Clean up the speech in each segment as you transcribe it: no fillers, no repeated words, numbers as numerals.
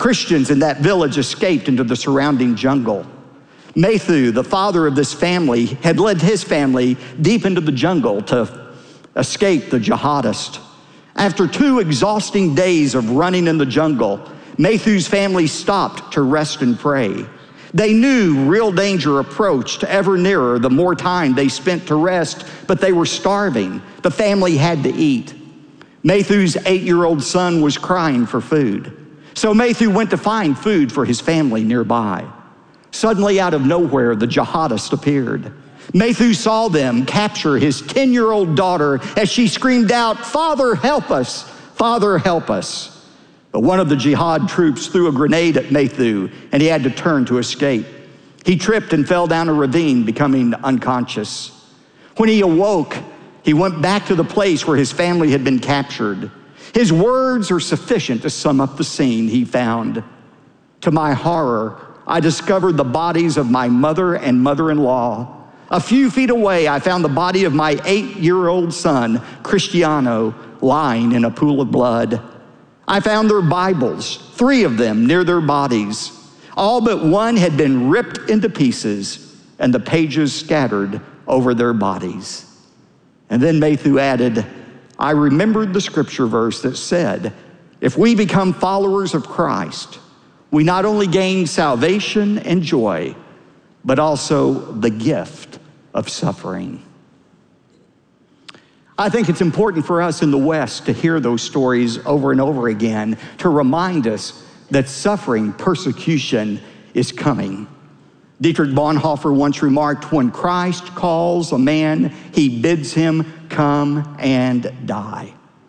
Christians in that village escaped into the surrounding jungle. Matthew, the father of this family, had led his family deep into the jungle to escape the jihadists. After 2 exhausting days of running in the jungle, Matthew's family stopped to rest and pray. They knew real danger approached ever nearer the more time they spent to rest, but they were starving. The family had to eat. Matthew's 8-year-old son was crying for food. So Matthew went to find food for his family nearby. Suddenly, out of nowhere, the jihadists appeared. Matthew saw them capture his 10-year-old daughter as she screamed out, "Father, help us! Father, help us!" But one of the jihad troops threw a grenade at Matthew, and he had to turn to escape. He tripped and fell down a ravine, becoming unconscious. When he awoke, he went back to the place where his family had been captured. His words are sufficient to sum up the scene he found. "To my horror, I discovered the bodies of my mother and mother-in-law. A few feet away, I found the body of my 8-year-old son, Cristiano, lying in a pool of blood. I found their Bibles, 3 of them, near their bodies. All but one had been ripped into pieces and the pages scattered over their bodies." And then Matthew added, "I remembered the scripture verse that said, if we become followers of Christ, we not only gain salvation and joy, but also the gift of suffering." I think it's important for us in the West to hear those stories over and over again to remind us that suffering, persecution is coming. Dietrich Bonhoeffer once remarked, "When Christ calls a man, he bids him come and die."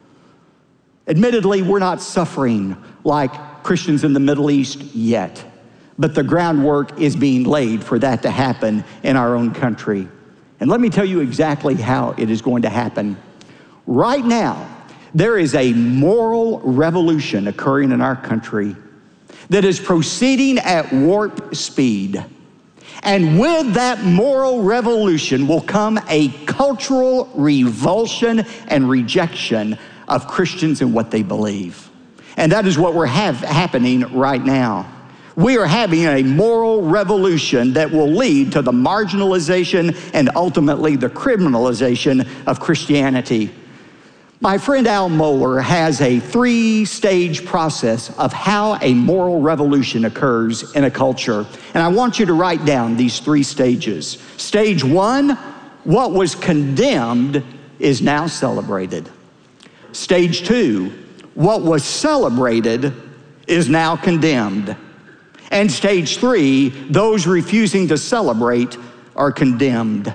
Admittedly, we're not suffering like Christians in the Middle East yet, but the groundwork is being laid for that to happen in our own country. And let me tell you exactly how it is going to happen. Right now, there is a moral revolution occurring in our country that is proceeding at warp speed. And with that moral revolution will come a cultural revulsion and rejection of Christians and what they believe. And that is what we're happening right now. We are having a moral revolution that will lead to the marginalization and ultimately the criminalization of Christianity. My friend Al Mohler has a 3-stage process of how a moral revolution occurs in a culture. And I want you to write down these 3 stages. Stage 1, what was condemned is now celebrated. Stage 2, what was celebrated is now condemned. And stage 3, those refusing to celebrate are condemned.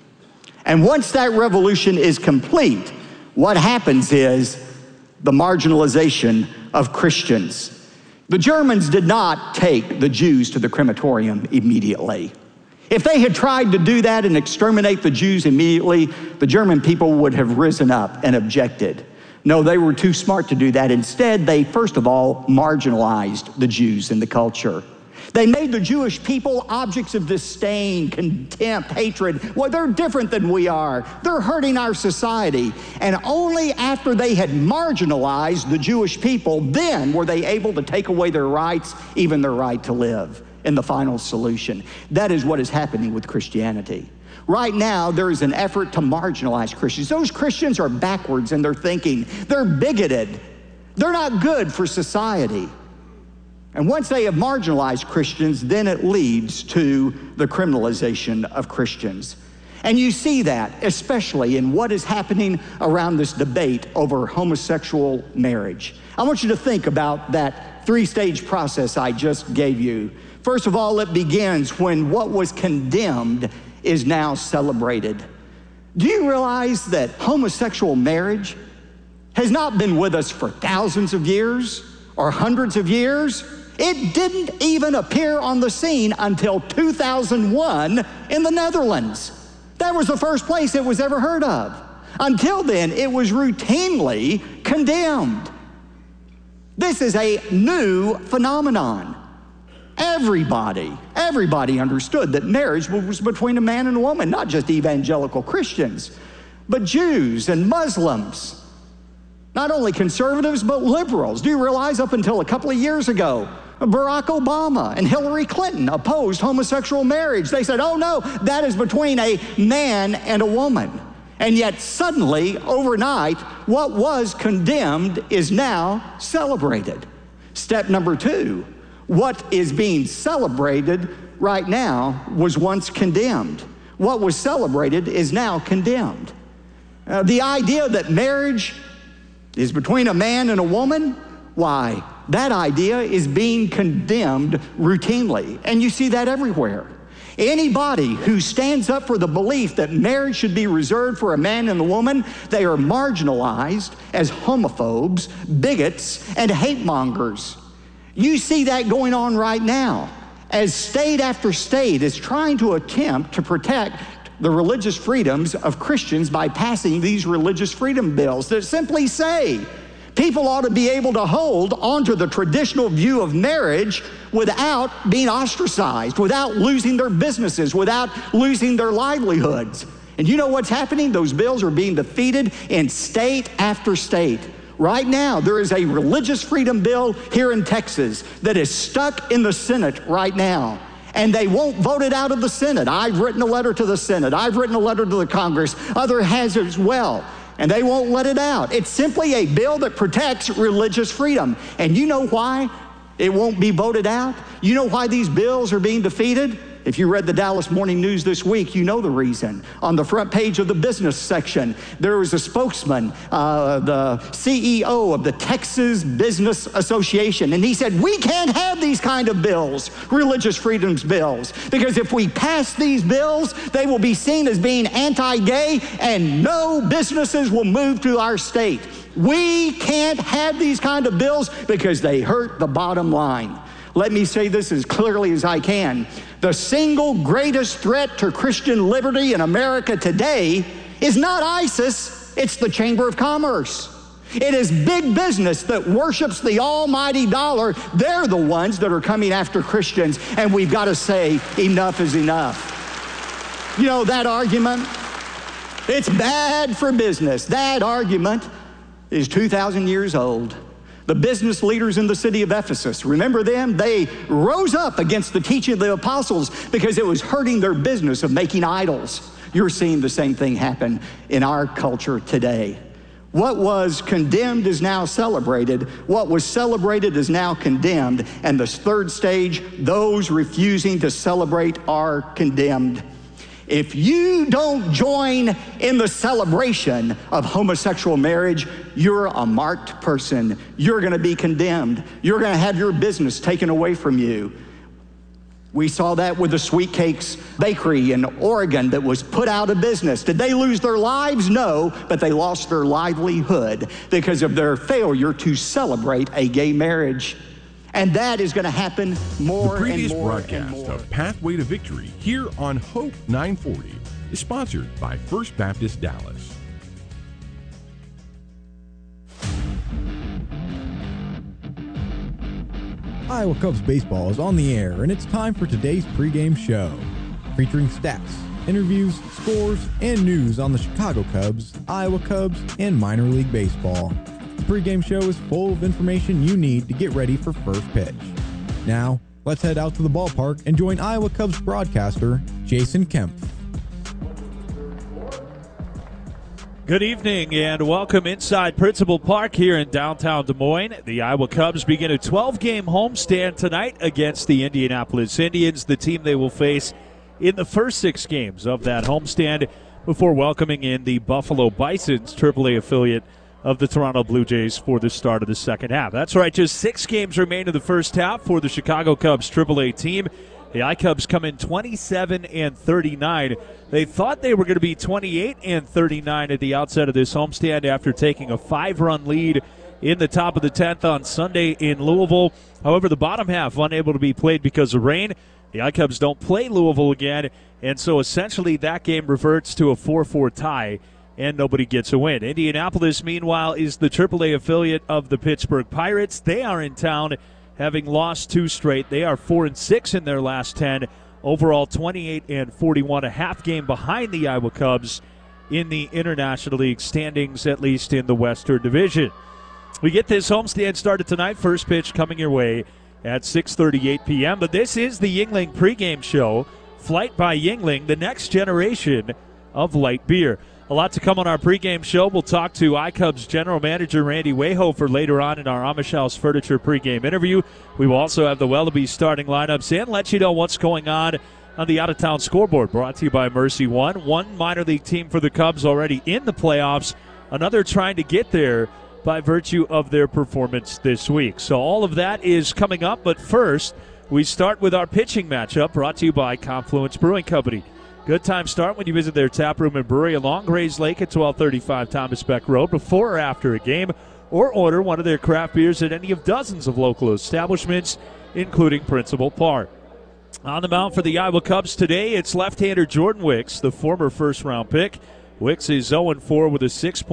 And once that revolution is complete, what happens is the marginalization of Christians. The Germans did not take the Jews to the crematorium immediately. If they had tried to do that and exterminate the Jews immediately, the German people would have risen up and objected. No, they were too smart to do that. Instead, they first of all marginalized the Jews in the culture. They made the Jewish people objects of disdain, contempt, hatred. Well, they're different than we are. They're hurting our society. And only after they had marginalized the Jewish people, then were they able to take away their rights, even their right to live, in the final solution. That is what is happening with Christianity. Right now, there is an effort to marginalize Christians. Those Christians are backwards in their thinking. They're bigoted. They're not good for society. And once they have marginalized Christians, then it leads to the criminalization of Christians. And you see that, especially in what is happening around this debate over homosexual marriage. I want you to think about that 3-stage process I just gave you. First of all, it begins when what was condemned is now celebrated. Do you realize that homosexual marriage has not been with us for thousands of years or hundreds of years? It didn't even appear on the scene until 2001 in the Netherlands. That was the first place it was ever heard of. Until then, it was routinely condemned. This is a new phenomenon. Everybody understood that marriage was between a man and a woman, not just evangelical Christians, but Jews and Muslims. Not only conservatives, but liberals. Do you realize up until a couple of years ago, Barack Obama and Hillary Clinton opposed homosexual marriage. They said, oh no, that is between a man and a woman. And yet suddenly, overnight, what was condemned is now celebrated. Step number 2, what is being celebrated right now was once condemned. What was celebrated is now condemned. The idea that marriage is between a man and a woman, why, that idea is being condemned routinely. And you see that everywhere. Anybody who stands up for the belief that marriage should be reserved for a man and a woman, they are marginalized as homophobes, bigots, and hate mongers. You see that going on right now as state after state is trying to attempt to protect the religious freedoms of Christians by passing these religious freedom bills that simply say people ought to be able to hold onto the traditional view of marriage without being ostracized, without losing their businesses, without losing their livelihoods. And you know what's happening? Those bills are being defeated in state after state. Right now, there is a religious freedom bill here in Texas that is stuck in the Senate right now. And they won't vote it out of the Senate. I've written a letter to the Senate. I've written a letter to the Congress. Others has as well. And they won't let it out. It's simply a bill that protects religious freedom. And you know why it won't be voted out? You know why these bills are being defeated? If you read the Dallas Morning News this week, you know the reason. On the front page of the business section, there was a spokesman, the CEO of the Texas Business Association, and he said, we can't have these kind of bills, religious freedoms bills, because if we pass these bills, they will be seen as being anti-gay, and no businesses will move to our state. We can't have these kind of bills because they hurt the bottom line. Let me say this as clearly as I can. The single greatest threat to Christian liberty in America today is not ISIS, it's the Chamber of Commerce. It is big business that worships the almighty dollar. They're the ones that are coming after Christians, and we've got to say enough is enough. You know that argument? It's bad for business. That argument is 2,000 years old. The business leaders in the city of Ephesus, remember them? They rose up against the teaching of the apostles because it was hurting their business of making idols. You're seeing the same thing happen in our culture today. What was condemned is now celebrated. What was celebrated is now condemned. And the third stage, those refusing to celebrate are condemned. If you don't join in the celebration of homosexual marriage, you're a marked person. You're going to be condemned. You're going to have your business taken away from you. We saw that with the Sweet Cakes Bakery in Oregon that was put out of business. Did they lose their lives? No, but they lost their livelihood because of their failure to celebrate a gay marriage. And that is going to happen more and more. The previous broadcast of Pathway to Victory here on Hope 940 is sponsored by First Baptist Dallas. Iowa Cubs baseball is on the air, and it's time for today's pregame show, featuring stats, interviews, scores, and news on the Chicago Cubs, Iowa Cubs, and minor league baseball. The pregame show is full of information you need to get ready for first pitch. Now, let's head out to the ballpark and join Iowa Cubs broadcaster Jason Kempf. Good evening and welcome inside Principal Park here in downtown Des Moines. The Iowa Cubs begin a 12-game homestand tonight against the Indianapolis Indians, the team they will face in the first 6 games of that homestand before welcoming in the Buffalo Bisons, AAA affiliate of the Toronto Blue Jays, for the start of the second half. That's right, just 6 games remain in the first half for the Chicago Cubs AAA team. The I-Cubs come in 27-39. They thought they were going to be 28-39 at the outset of this homestand after taking a 5-run lead in the top of the 10th on Sunday in Louisville. However, the bottom half unable to be played because of rain. The I-Cubs don't play Louisville again, and so essentially that game reverts to a 4-4 tie, and nobody gets a win. Indianapolis, meanwhile, is the AAA affiliate of the Pittsburgh Pirates. They are in town, having lost 2 straight. They are 4-6 in their last 10. Overall, 28-41, a half game behind the Iowa Cubs in the International League standings, at least in the Western Division. We get this homestand started tonight. First pitch coming your way at 6:38 p.m. But this is the Yuengling pregame show, Flight by Yuengling, the next generation of light beer. A lot to come on our pregame show. We'll talk to iCubs General Manager Randy Wayhofer later on in our Amish House Furniture pregame interview. We will also have the Wellaby starting lineups and let you know what's going on the out-of-town scoreboard. Brought to you by Mercy One. One minor league team for the Cubs already in the playoffs. Another trying to get there by virtue of their performance this week. So all of that is coming up. But first, we start with our pitching matchup brought to you by Confluence Brewing Company. Good time start when you visit their tap room and brewery along Grays Lake at 1235 Thomas Beck Road before or after a game, or order one of their craft beers at any of dozens of local establishments, including Principal Park. On the mound for the Iowa Cubs today, it's left-hander Jordan Wicks, the former first-round pick. Wicks is 0-4 with a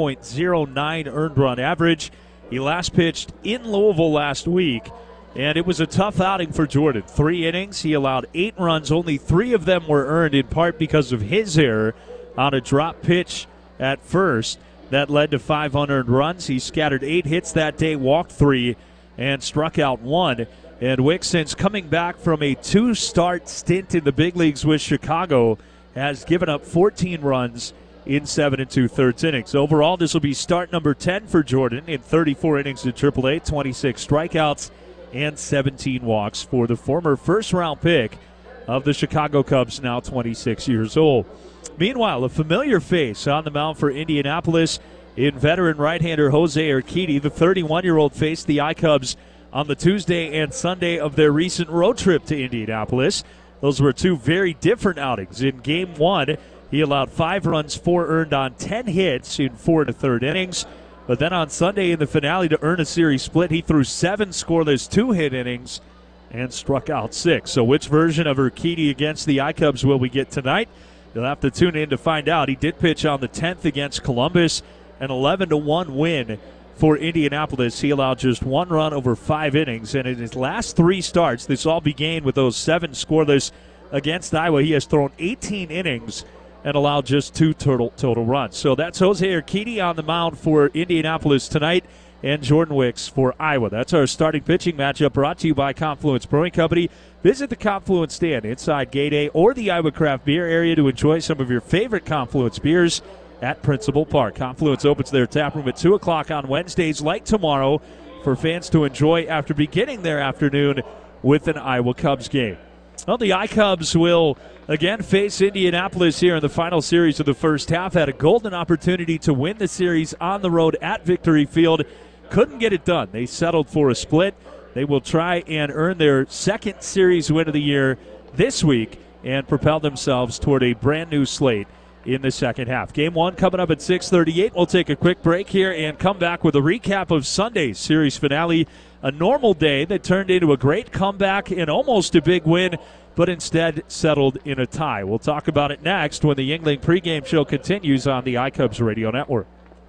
6.09 earned run average. He last pitched in Louisville last week, and it was a tough outing for Jordan. 3 innings, he allowed 8 runs. Only 3 of them were earned, in part because of his error on a drop pitch at first. That led to 5 unearned runs. He scattered 8 hits that day, walked 3, and struck out 1. And Wicks, since coming back from a 2-start stint in the big leagues with Chicago, has given up 14 runs in 7 2/3 innings. Overall, this will be start number 10 for Jordan in 34 innings in AAA, 26 strikeouts, and 17 walks for the former first-round pick of the Chicago Cubs, now 26 years old. Meanwhile, a familiar face on the mound for Indianapolis in veteran right-hander Jose Urquidy. The 31-year-old faced the iCubs on the Tuesday and Sunday of their recent road trip to Indianapolis. Those were 2 very different outings. In Game 1, he allowed 5 runs, 4 earned on 10 hits in 4 1/3 innings. But then on Sunday in the finale to earn a series split, he threw 7 scoreless 2-hit innings and struck out 6. So which version of Urquidy against the iCubs will we get tonight? You'll have to tune in to find out. He did pitch on the 10th against Columbus, an 11-1 win for Indianapolis. He allowed just 1 run over 5 innings, and in his last 3 starts, this all began with those 7 scoreless against Iowa. He has thrown 18 innings and allowed just 2 total runs. So that's Jose Urquidy on the mound for Indianapolis tonight, and Jordan Wicks for Iowa. That's our starting pitching matchup brought to you by Confluence Brewing Company. Visit the Confluence stand inside Gate A or the Iowa Craft Beer area to enjoy some of your favorite Confluence beers at Principal Park. Confluence opens their tap room at 2 o'clock on Wednesdays, like tomorrow, for fans to enjoy after beginning their afternoon with an Iowa Cubs game. Well, the iCubs will again face Indianapolis here in the final series of the first half. Had a golden opportunity to win the series on the road at Victory Field. Couldn't get it done. They settled for a split. They will try and earn their second series win of the year this week and propel themselves toward a brand new slate in the second half. Game 1 coming up at 6:38. We'll take a quick break here and come back with a recap of Sunday's series finale. A normal day that turned into a great comeback and almost a big win, but instead settled in a tie. We'll talk about it next when the Yuengling pregame show continues on the iCubs Radio Network.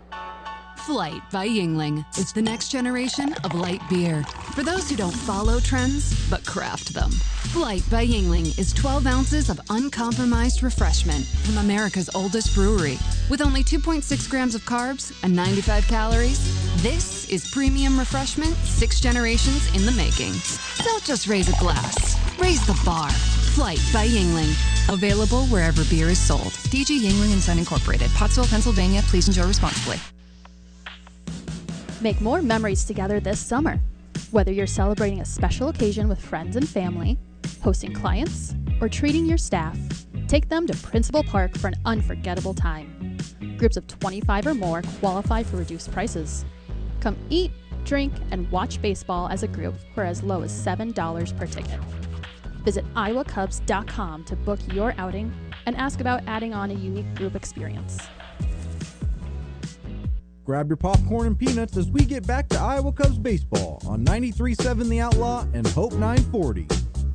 Flight by Yuengling is the next generation of light beer. For those who don't follow trends, but craft them. Flight by Yuengling is 12 ounces of uncompromised refreshment from America's oldest brewery. With only 2.6 grams of carbs and 95 calories, this is premium refreshment 6 generations in the making. Don't just raise a glass, raise the bar. Flight by Yuengling. Available wherever beer is sold. DG Yuengling & Son Incorporated, Pottsville, Pennsylvania. Please enjoy responsibly. Make more memories together this summer. Whether you're celebrating a special occasion with friends and family, hosting clients, or treating your staff, take them to Principal Park for an unforgettable time. Groups of 25 or more qualify for reduced prices. Come eat, drink, and watch baseball as a group for as low as $7 per ticket. Visit iowacubs.com to book your outing and ask about adding on a unique group experience. Grab your popcorn and peanuts as we get back to Iowa Cubs baseball on 93.7 The Outlaw and Hope 940.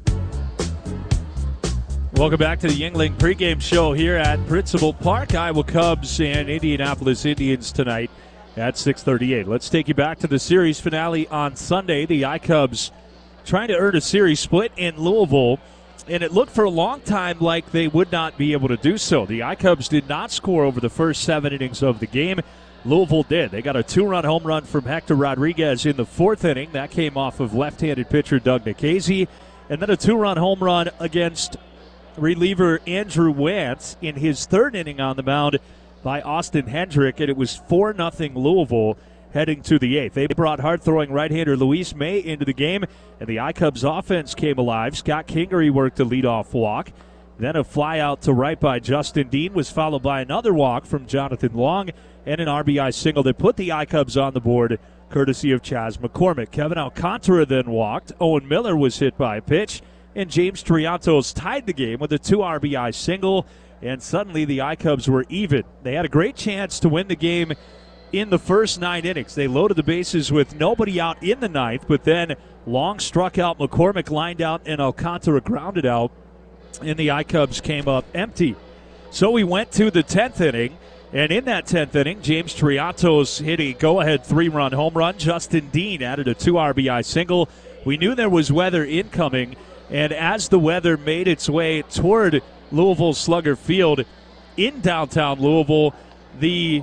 Welcome back to the Yuengling pregame show here at Principal Park. Iowa Cubs and Indianapolis Indians tonight at 6:38. Let's take you back to the series finale on Sunday. The iCubs trying to earn a series split in Louisville, and it looked for a long time like they would not be able to do so. The iCubs did not score over the first 7 innings of the game. Louisville did. They got a 2-run home run from Hector Rodriguez in the 4th inning. That came off of left-handed pitcher Doug Nikhazy. And then a 2-run home run against reliever Andrew Wantz in his 3rd inning on the mound by Austin Hendrick. And it was 4-0 Louisville heading to the 8th. They brought hard-throwing right-hander Luis May into the game, and the I-Cubs offense came alive. Scott Kingery worked a leadoff walk. Then a fly out to right by Justin Dean was followed by another walk from Jonathan Long and an RBI single that put the I-Cubs on the board, courtesy of Chas McCormick. Kevin Alcantara then walked. Owen Miller was hit by a pitch, and James Triantos tied the game with a 2 RBI single, and suddenly the I-Cubs were even. They had a great chance to win the game in the first 9 innings. They loaded the bases with nobody out in the 9th, but then Long struck out, McCormick lined out, and Alcantara grounded out, and the I-Cubs came up empty. So we went to the 10th inning, and in that 10th inning, James Triantos hit a go-ahead 3-run home run. Justin Dean added a 2 RBI single. We knew there was weather incoming, and as the weather made its way toward Louisville Slugger Field in downtown Louisville, the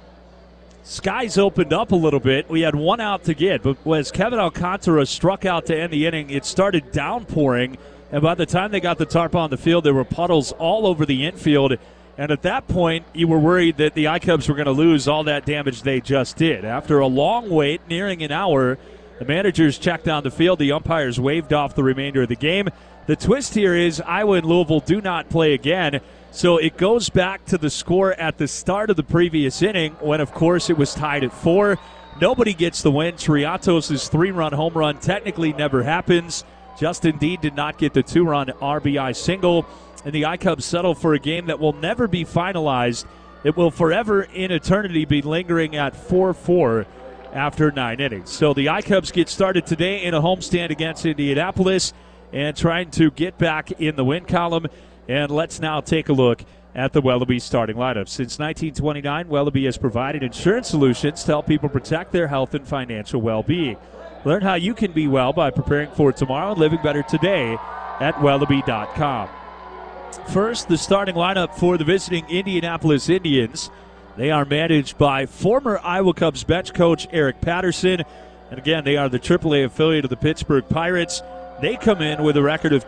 skies opened up a little bit. We had 1 out to get, but as Kevin Alcantara struck out to end the inning, it started downpouring, and by the time they got the tarp on the field, there were puddles all over the infield, and at that point, you were worried that the I-Cubs were going to lose all that damage they just did. After a long wait, nearing an hour, the managers checked on the field. The umpires waved off the remainder of the game. The twist here is Iowa and Louisville do not play again, so it goes back to the score at the start of the previous inning when, of course, it was tied at 4. Nobody gets the win. Triantos' 3-run home run technically never happens. Justin Dean did not get the 2-run RBI single, and the I-Cubs settle for a game that will never be finalized. It will forever in eternity be lingering at 4-4 after 9 innings. So the I-Cubs get started today in a homestand against Indianapolis and trying to get back in the win column. And let's now take a look at the Wellaby starting lineup. Since 1929, Wellaby has provided insurance solutions to help people protect their health and financial well-being. Learn how you can be well by preparing for tomorrow and living better today at Wellaby.com. First, the starting lineup for the visiting Indianapolis Indians. They are managed by former Iowa Cubs bench coach Eric Patterson. And again, they are the AAA affiliate of the Pittsburgh Pirates. They come in with a record of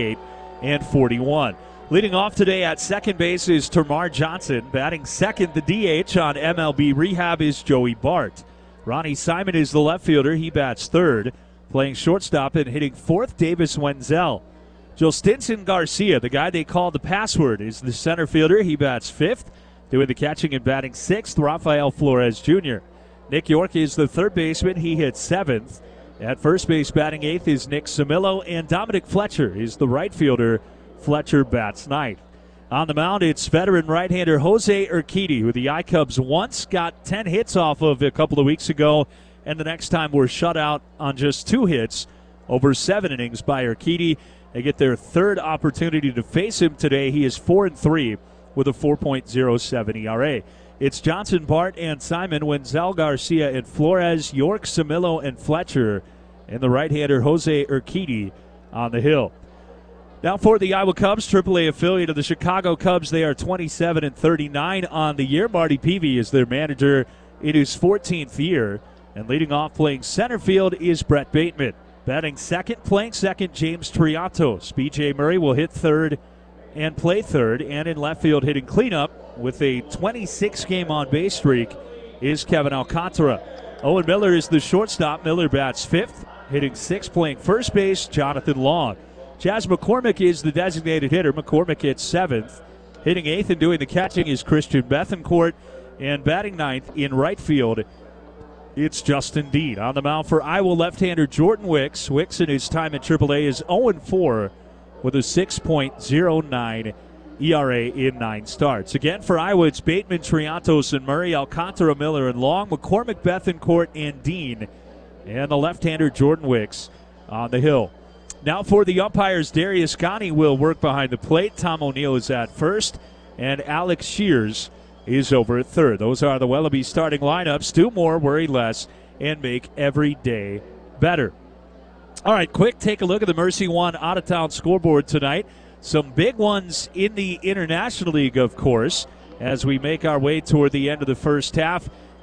28-41. Leading off today at second base is Termarr Johnson. Batting second, the DH on MLB rehab, is Joey Bart. Ronnie Simon is the left fielder. He bats third. Playing shortstop and hitting fourth, Davis Wenzel. Jolstinson Garcia, the guy they call the password, is the center fielder. He bats fifth. Doing the catching and batting sixth, Rafael Flores Jr. Nick York is the third baseman. He hits seventh. At first base batting eighth is Nick Samillo, and Dominic Fletcher is the right fielder. Fletcher bats ninth. On the mound, it's veteran right-hander Jose Urquidy, who the I-Cubs once got 10 hits off of a couple of weeks ago, and the next time were shut out on just 2 hits over 7 innings by Urquidy. They get their third opportunity to face him today. He is 4-3 with a 4.07 ERA. It's Johnson, Bart, and Simon, Wenzel, Garcia, and Flores, York, Samillo, and Fletcher, and the right-hander Jose Urquidy on the hill. Now for the Iowa Cubs, AAA affiliate of the Chicago Cubs, they are 27-39 on the year. Marty Peavy is their manager in his 14th year. And leading off playing center field is Brett Bateman. Batting second, playing second, James Triantos. B.J. Murray will hit third and play third. And in left field hitting cleanup with a 26-game on-base streak is Kevin Alcantara. Owen Miller is the shortstop. Miller bats fifth. Hitting sixth, playing first base, Jonathan Long. Chas McCormick is the designated hitter. McCormick hits seventh. Hitting eighth and doing the catching is Christian Bethancourt. And batting ninth in right field, it's Justin Dean. On the mound for Iowa left-hander Jordan Wicks. Wicks in his time in AAA is 0-4 with a 6.09 ERA in 9 starts. Again, for Iowa, it's Bateman, Triantos, and Murray, Alcantara, Miller, and Long, McCormick, Bethancourt, and Dean. And the left-hander Jordan Wicks on the hill. Now for the umpires, Darius Gani will work behind the plate. Tom O'Neill is at first, and Alex Shears is over at third. Those are the Wellaby starting lineups. Do more, worry less, and make every day better. All right, quick take a look at the Mercy One out-of-town scoreboard tonight. Some big ones in the International League, of course, as we make our way toward the end of the first half.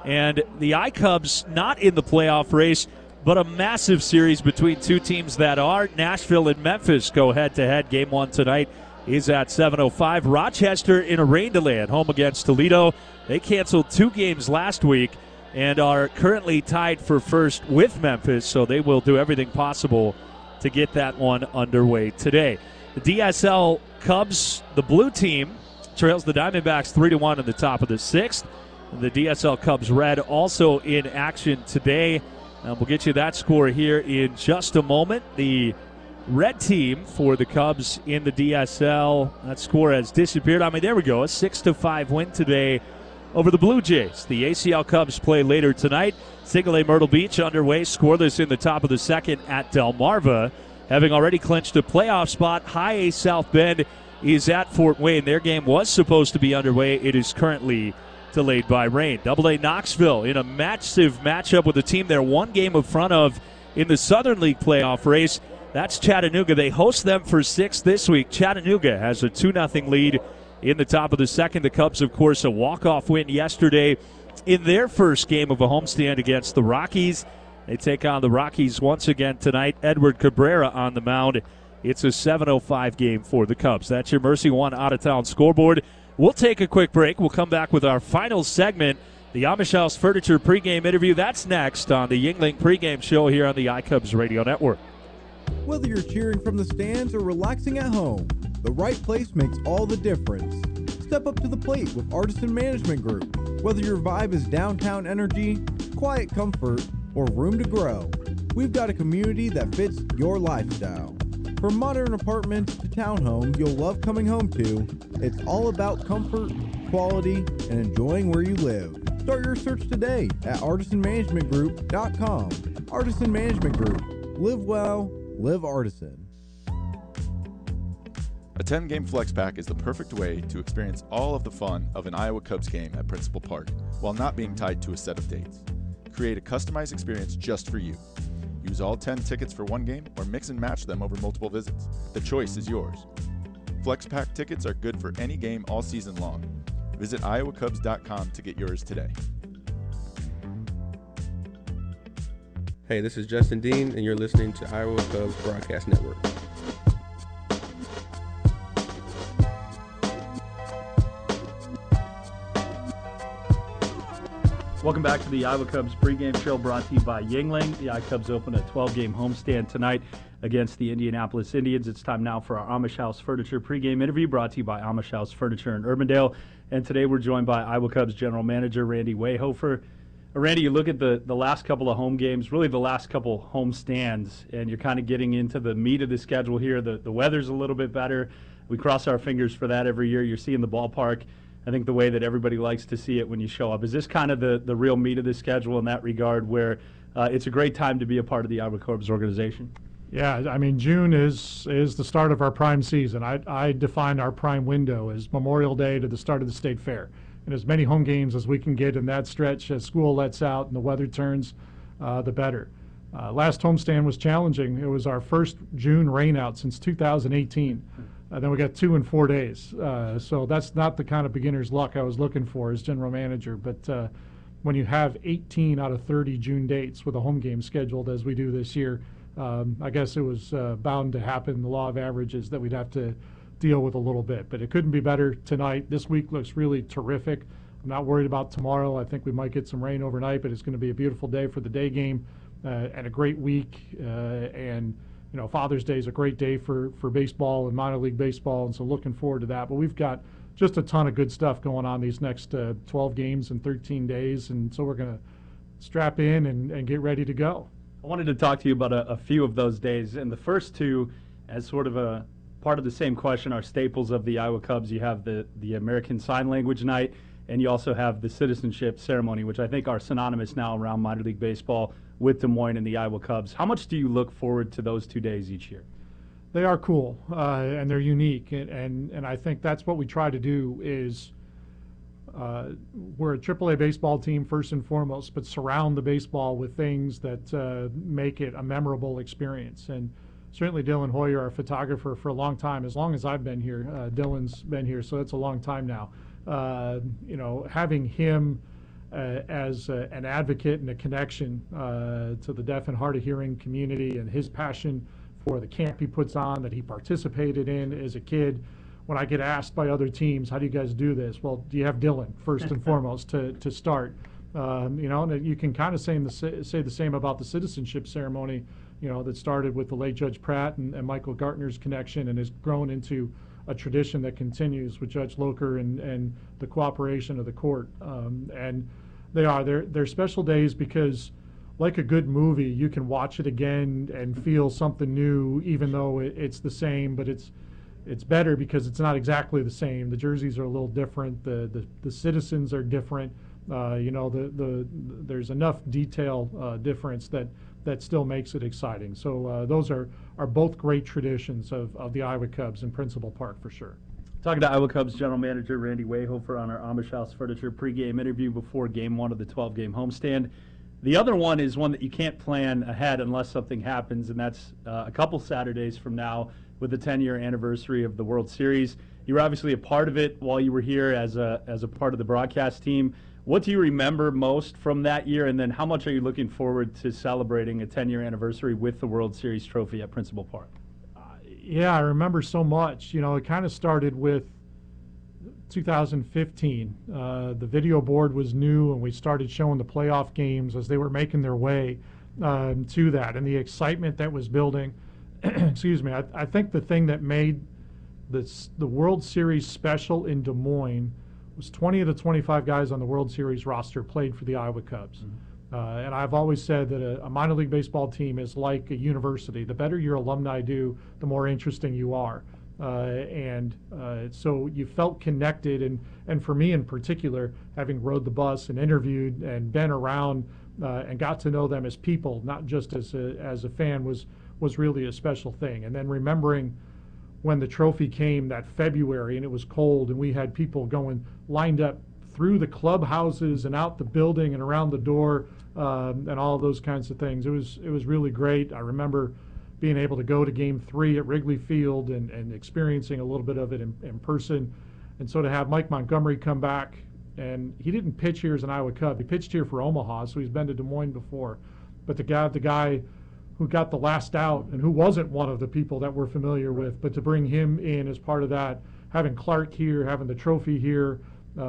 And the iCubs not in the playoff race, but a massive series between two teams that are. Nashville and Memphis go head-to-head. Game 1 tonight is at 7:05. Rochester in a rain delay at home against Toledo. They canceled 2 games last week and are currently tied for first with Memphis, so they will do everything possible to get that one underway today. The DSL Cubs, the blue team, trails the Diamondbacks 3-1 in the top of the 6th. The DSL Cubs Red also in action today. We'll get you that score here in just a moment. The red team for the Cubs in the DSL, that score has disappeared. There we go, a 6-5 win today over the Blue Jays. The ACL Cubs play later tonight. Single A Myrtle Beach underway, scoreless in the top of the 2nd at Delmarva. Having already clinched a playoff spot, High A South Bend is at Fort Wayne. Their game was supposed to be underway. It is currently delayed by rain. Double A Knoxville in a massive matchup with a team they're 1 game in front of in the Southern League playoff race. That's Chattanooga. They host them for 6 this week. Chattanooga has a 2-0 lead in the top of the 2nd. The Cubs, of course, a walk-off win yesterday in their first game of a homestand against the Rockies. They take on the Rockies once again tonight. Edward Cabrera on the mound. It's a 7:05 game for the Cubs. That's your Mercy One out-of-town scoreboard. We'll take a quick break. We'll come back with our final segment, the Amish House Furniture pregame interview. That's next on the Yuengling pregame show here on the iCubs Radio Network. Whether you're cheering from the stands or relaxing at home, the right place makes all the difference. Step up to the plate with Artisan Management Group. Whether your vibe is downtown energy, quiet comfort, or room to grow, we've got a community that fits your lifestyle. From modern apartments to townhomes you'll love coming home to, it's all about comfort, quality, and enjoying where you live. Start your search today at artisanmanagementgroup.com. Artisan Management Group. Live well, live artisan. A 10-game flex pack is the perfect way to experience all of the fun of an Iowa Cubs game at Principal Park while not being tied to a set of dates. Create a customized experience just for you. Use all 10 tickets for one game or mix and match them over multiple visits. The choice is yours. Flex pack tickets are good for any game all season long. Visit iowacubs.com to get yours today. Hey, this is Justin Dean, and you're listening to Iowa Cubs Broadcast Network. Welcome back to the Iowa Cubs pregame show brought to you by Yuengling. The iCubs open a 12-game homestand tonight against the Indianapolis Indians. It's time now for our Amish House Furniture pregame interview brought to you by Amish House Furniture in Urbandale. And today we're joined by Iowa Cubs General Manager Randy Weyhofer. Randy, you look at the last couple of home games, really the last couple home stands, and you're kind of getting into the meat of the schedule here. The weather's a little bit better. We cross our fingers for that every year. You're seeing the ballpark, I think, the way that everybody likes to see it when you show up. Is this kind of the real meat of the schedule in that regard, where it's a great time to be a part of the Iowa Cubs organization? Yeah, June is the start of our prime season. I define our prime window as Memorial Day to the start of the state fair. And as many home games as we can get in that stretch as school lets out and the weather turns, the better. Last homestand was challenging. It was our first June rainout since 2018. Then we got 2 in 4 days. So that's not the kind of beginner's luck I was looking for as general manager. But when you have 18 out of 30 June dates with a home game scheduled as we do this year, I guess it was bound to happen, the law of averages, that we'd have to deal with a little bit. But it couldn't be better tonight. This week looks really terrific. I'm not worried about tomorrow. I think we might get some rain overnight, but it's going to be a beautiful day for the day game and a great week. And Father's Day is a great day for baseball and minor league baseball, and so looking forward to that. But we've got just a ton of good stuff going on these next 12 games in 13 days, and so we're going to strap in and get ready to go. I wanted to talk to you about a few of those days, and the first two, as sort of a part of the same question, are staples of the Iowa Cubs. You have the American Sign Language Night, and you also have the citizenship ceremony, which I think are synonymous now around minor league baseball with Des Moines and the Iowa Cubs. How much do you look forward to those 2 days each year? They are cool, and they're unique, and I think that's what we try to do is we're a AAA baseball team first and foremost, but surround the baseball with things that make it a memorable experience. And certainly Dylan Hoyer, our photographer for a long time, as long as I've been here, Dylan's been here, so it's a long time now. Having him as an advocate and a connection to the deaf and hard of hearing community, and his passion for the camp he puts on that he participated in as a kid. When I get asked by other teams, how do you guys do this? Well, do you have Dylan first and foremost to start? And you can kind of say the same about the citizenship ceremony, that started with the late Judge Pratt and Michael Gartner's connection and has grown into a tradition that continues with Judge Locher and the cooperation of the court. And they're special days because, like a good movie, you can watch it again and feel something new, even though it's the same, but it's better because it's not exactly the same. The jerseys are a little different. The citizens are different. There's enough detail difference that still makes it exciting. So those are both great traditions of the Iowa Cubs in Principal Park for sure. Talking to Iowa Cubs General Manager Randy Wayhofer on our Amish House Furniture pregame interview before Game 1 of the 12-game homestand. The other one is one that you can't plan ahead unless something happens, and that's a couple Saturdays from now with the 10-year anniversary of the World Series. You were obviously a part of it while you were here as a part of the broadcast team. What do you remember most from that year, and then how much are you looking forward to celebrating a 10-year anniversary with the World Series trophy at Principal Park? Yeah, I remember so much. It kind of started with 2015. The video board was new, and we started showing the playoff games as they were making their way to that, and the excitement that was building. Excuse me. I think the thing that made the World Series special in Des Moines was 20 of the 25 guys on the World Series roster played for the Iowa Cubs. Mm-hmm. And I've always said that a minor league baseball team is like a university. The better your alumni do, the more interesting you are. So you felt connected, and for me in particular, having rode the bus and interviewed and been around and got to know them as people, not just as a fan, was really a special thing. And then remembering when the trophy came that February and it was cold and we had people lined up through the clubhouses and out the building and around the door and all those kinds of things. It was really great. I remember being able to go to Game 3 at Wrigley Field and experiencing a little bit of it in person. And so to have Mike Montgomery come back, and he didn't pitch here as an Iowa Cub. He pitched here for Omaha, so he's been to Des Moines before. But the guy who got the last out and who wasn't one of the people that we're familiar with, but to bring him in as part of that, having Clark here, having the trophy here,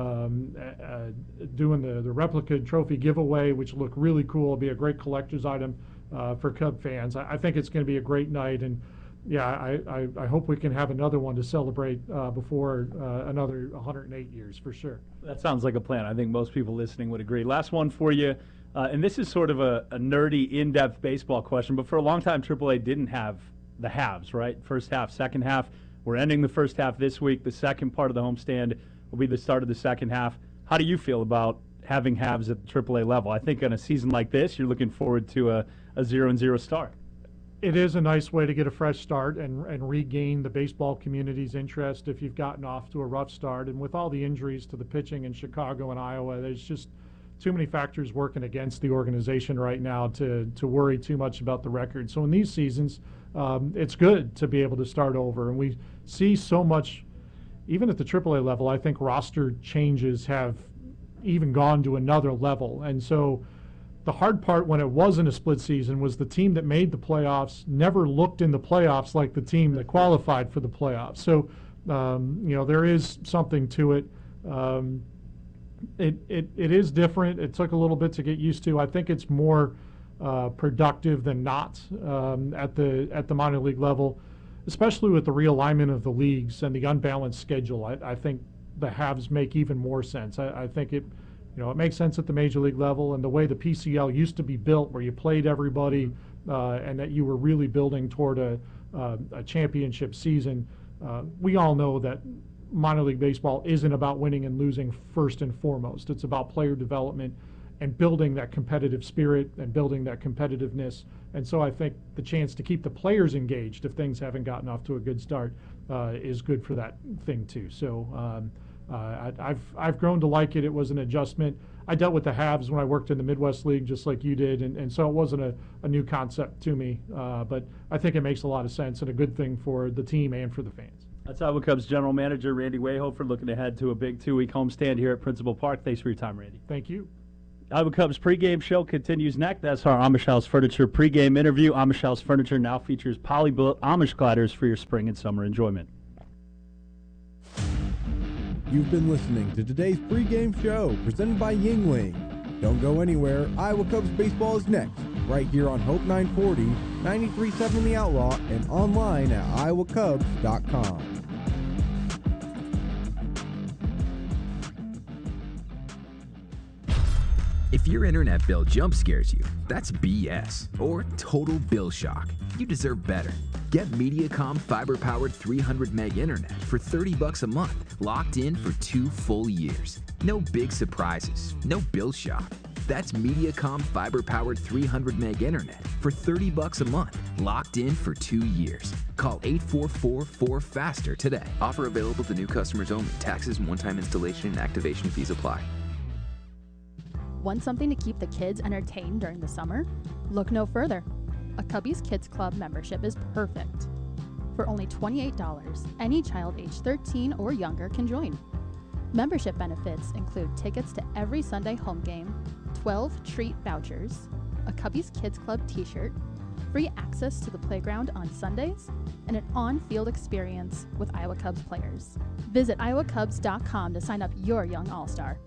doing the replica trophy giveaway, which looked really cool. It'll be a great collector's item for Cub fans. I think it's going to be a great night, and yeah, I hope we can have another one to celebrate before another 108 years for sure. That sounds like a plan. I think most people listening would agree. Last one for you. And this is sort of a nerdy, in-depth baseball question, but for a long time, AAA didn't have the halves, right? First half, second half. We're ending the first half this week. The second part of the homestand will be the start of the second half. How do you feel about having halves at the AAA level? I think on a season like this, you're looking forward to a 0-0 start. It is a nice way to get a fresh start and regain the baseball community's interest if you've gotten off to a rough start. And with all the injuries to the pitching in Chicago and Iowa, there's just too many factors working against the organization right now to worry too much about the record. So in these seasons, it's good to be able to start over. And we see so much, even at the AAA level, I think roster changes have even gone to another level. And so the hard part when it wasn't a split season was the team that made the playoffs never looked in the playoffs like the team that qualified for the playoffs. So, there is something to it. It is different. It took a little bit to get used to. I think it's more productive than not at the minor league level, especially with the realignment of the leagues and the unbalanced schedule. I think the halves make even more sense. I think it makes sense at the major league level, and the way the PCL used to be built, where you played everybody and that you were really building toward a championship season. We all know that minor league baseball isn't about winning and losing first and foremost. It's about player development and building that competitive spirit and building that competitiveness. And so I think the chance to keep the players engaged if things haven't gotten off to a good start is good for that thing too. So I've grown to like it. It was an adjustment. I dealt with the halves when I worked in the Midwest League just like you did, and so it wasn't a new concept to me. But I think it makes a lot of sense and a good thing for the team and for the fans. That's Iowa Cubs General Manager Randy Wayhofer looking ahead to a big 2-week homestand here at Principal Park. Thanks for your time, Randy. Thank you. Iowa Cubs pregame show continues next. That's our Amish House Furniture pregame interview. Amish House Furniture now features poly-built Amish gliders for your spring and summer enjoyment. You've been listening to today's pregame show presented by Yingling. Don't go anywhere. Iowa Cubs baseball is next, right here on Hope 940, 93.7 The Outlaw, and online at iowacubs.com. If your internet bill jump scares you, that's BS or total bill shock. You deserve better. Get Mediacom fiber-powered 300 meg internet for $30 a month, locked in for 2 full years. No big surprises, no bill shock. That's Mediacom fiber-powered 300 meg internet for $30 a month, locked in for 2 years. Call 844-4FASTER today. Offer available to new customers only. Taxes and one-time installation and activation fees apply. Want something to keep the kids entertained during the summer? Look no further. A Cubbies Kids Club membership is perfect. For only $28, any child age 13 or younger can join. Membership benefits include tickets to every Sunday home game, 12 treat vouchers, a Cubbies Kids Club t-shirt, free access to the playground on Sundays, and an on-field experience with Iowa Cubs players. Visit iowacubs.com to sign up your young all-star.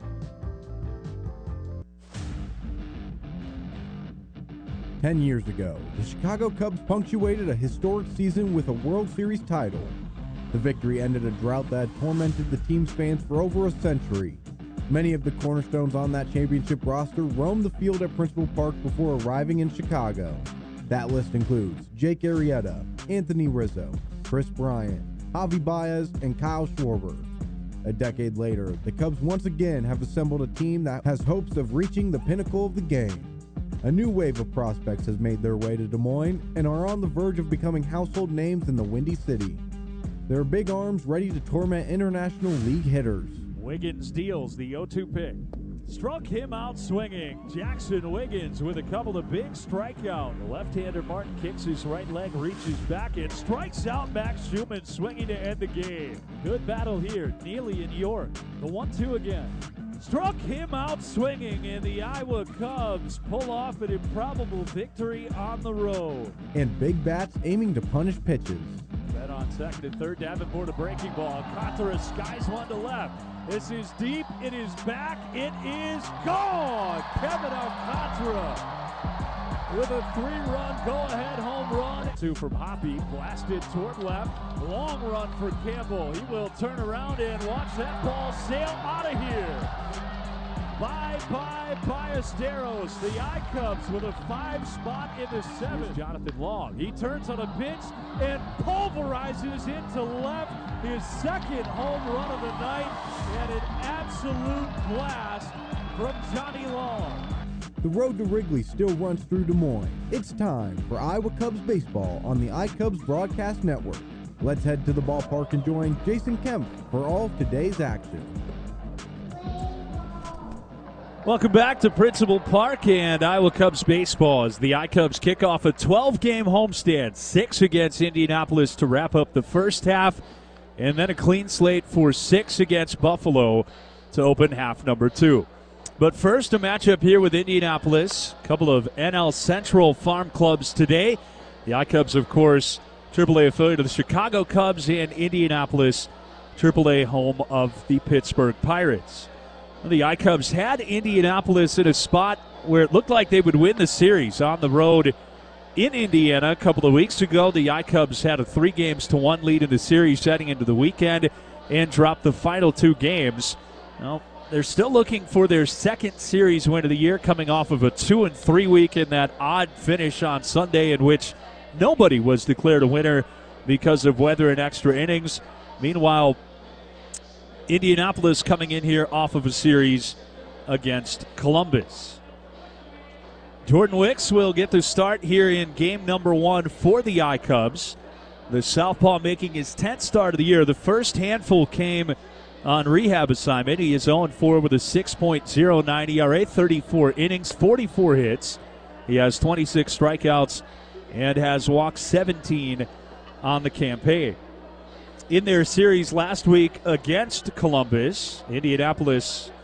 Ten years ago, the Chicago Cubs punctuated a historic season with a World Series title. The victory ended a drought that had tormented the team's fans for over a century. Many of the cornerstones on that championship roster roamed the field at Principal Park before arriving in Chicago. That list includes Jake Arrieta, Anthony Rizzo, Chris Bryant, Javi Baez, and Kyle Schwarber. A decade later, the Cubs once again have assembled a team that has hopes of reaching the pinnacle of the game. A new wave of prospects has made their way to Des Moines and are on the verge of becoming household names in the Windy City. They're big arms ready to torment International League hitters. Wiggins deals the 0-2 pick. Struck him out swinging. Jackson Wiggins with a couple of big strikeouts. The left-hander Martin kicks his right leg, reaches back, and strikes out Max Schumann swinging to end the game. Good battle here. Neely and York. The 1-2 again. Struck him out swinging, and the Iowa Cubs pull off an improbable victory on the road. And big bats aiming to punish pitches. Set on second and third. Davenport a breaking ball. Alcantara skies one to left. This is deep. It is back. It is gone. Kevin Alcantara with a 3-run go-ahead home run. 2 from Hoppy, blasted toward left. Long run for Campbell. He will turn around and watch that ball sail out of here. Bye-bye, Ballesteros. The I-Cubs with a 5 spot in the 7th. Jonathan Long. He turns on a pitch and pulverizes into left. His second home run of the night, and an absolute blast from Johnny Long. The road to Wrigley still runs through Des Moines. It's time for Iowa Cubs baseball on the iCubs Broadcast Network. Let's head to the ballpark and join Jason Kemp for all of today's action. Welcome back to Principal Park and Iowa Cubs baseball as the iCubs kick off a 12-game homestand, 6 against Indianapolis to wrap up the first half, and then a clean slate for 6 against Buffalo to open half number 2. But first, a matchup here with Indianapolis. A couple of NL Central farm clubs today. The iCubs, of course, AAA affiliate of the Chicago Cubs, and Indianapolis, AAA home of the Pittsburgh Pirates. The iCubs had Indianapolis in a spot where it looked like they would win the series on the road in Indiana a couple of weeks ago. The iCubs had a 3-1 lead in the series heading into the weekend and dropped the final 2 games. Well, they're still looking for their second series win of the year, coming off of a 2-3 week in that odd finish on Sunday in which nobody was declared a winner because of weather and extra innings. Meanwhile, Indianapolis coming in here off of a series against Columbus. Jordan Wicks will get the start here in game number 1 for the iCubs. The southpaw making his 10th start of the year. The first handful came on rehab assignment. He is 0-4 with a 6.09 ERA, 34 innings, 44 hits. He has 26 strikeouts and has walked 17 on the campaign. In their series last week against Columbus, Indianapolis